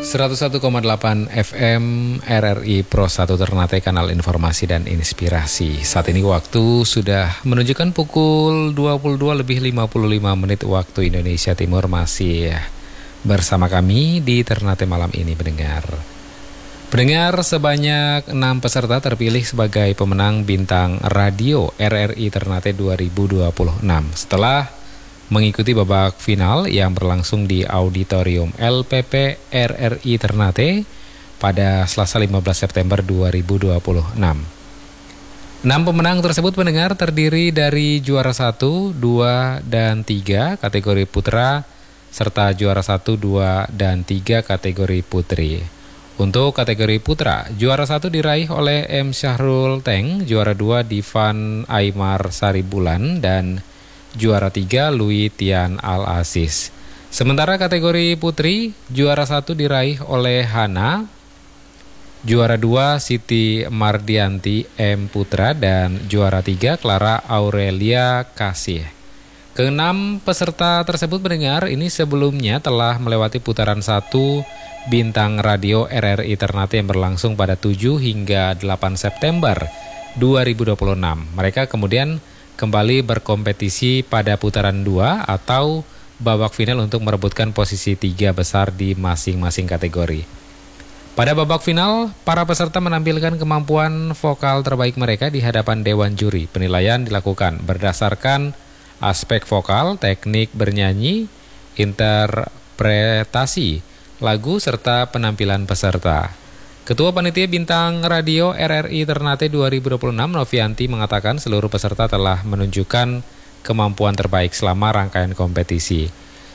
101,8 FM RRI Pro 1 Ternate, kanal informasi dan inspirasi. Saat ini waktu sudah menunjukkan pukul 22:55 waktu Indonesia Timur. Masih bersama kami di Ternate malam ini, pendengar. Pendengar, sebanyak 6 peserta terpilih sebagai pemenang bintang radio RRI Ternate 2026 setelah mengikuti babak final yang berlangsung di Auditorium LPP RRI Ternate pada Selasa 15 September 2026. 6 pemenang tersebut, pendengar, terdiri dari juara 1, 2, dan 3 kategori putra serta juara 1, 2, dan 3 kategori putri. Untuk kategori putra, juara 1 diraih oleh M. Syahrul Teng, juara 2 Divan Aymar Saribulan, dan juara 3 Louis Tian Al-Aziz. Sementara kategori putri, juara 1 diraih oleh Hana, juara 2 Siti Mardianti M. Putra, dan juara 3 Clara Aurelia Kasih. Keenam peserta tersebut, mendengar, ini sebelumnya telah melewati putaran 1 bintang radio RRI Ternate yang berlangsung pada 7 hingga 8 September 2026. Mereka kemudian kembali berkompetisi pada putaran 2 atau babak final untuk merebutkan posisi 3 besar di masing-masing kategori. Pada babak final, para peserta menampilkan kemampuan vokal terbaik mereka di hadapan Dewan Juri. Penilaian dilakukan berdasarkan aspek vokal, teknik bernyanyi, interpretasi lagu, serta penampilan peserta. Ketua Panitia Bintang Radio RRI Ternate 2026, Novianti, mengatakan seluruh peserta telah menunjukkan kemampuan terbaik selama rangkaian kompetisi.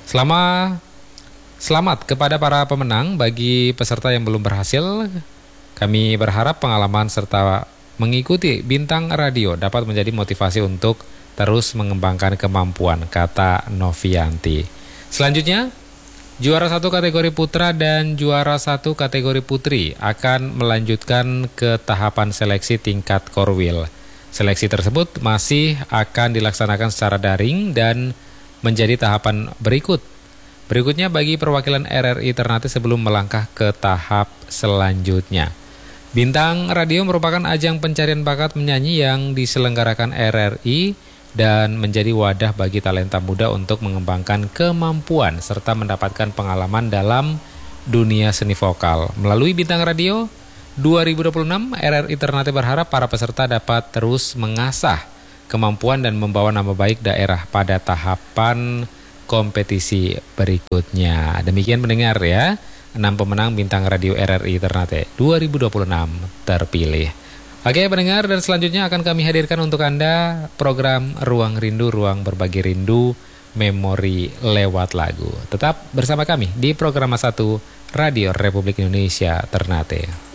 Selamat kepada para pemenang. Bagi peserta yang belum berhasil, kami berharap pengalaman serta mengikuti Bintang Radio dapat menjadi motivasi untuk terus mengembangkan kemampuan, kata Novianti. Selanjutnya, juara 1 kategori putra dan juara 1 kategori putri akan melanjutkan ke tahapan seleksi tingkat Korwil. Seleksi tersebut masih akan dilaksanakan secara daring dan menjadi tahapan berikutnya bagi perwakilan RRI Ternate sebelum melangkah ke tahap selanjutnya. Bintang Radio merupakan ajang pencarian bakat menyanyi yang diselenggarakan RRI dan menjadi wadah bagi talenta muda untuk mengembangkan kemampuan serta mendapatkan pengalaman dalam dunia seni vokal. Melalui Bintang Radio 2026, RRI Ternate berharap para peserta dapat terus mengasah kemampuan dan membawa nama baik daerah pada tahapan kompetisi berikutnya. Demikian, pendengar, ya, 6 pemenang Bintang Radio RRI Ternate 2026 terpilih. Oke, pendengar, dan selanjutnya akan kami hadirkan untuk Anda program Ruang Rindu, Ruang Berbagi Rindu, Memori lewat lagu. Tetap bersama kami di program 1 Radio Republik Indonesia Ternate.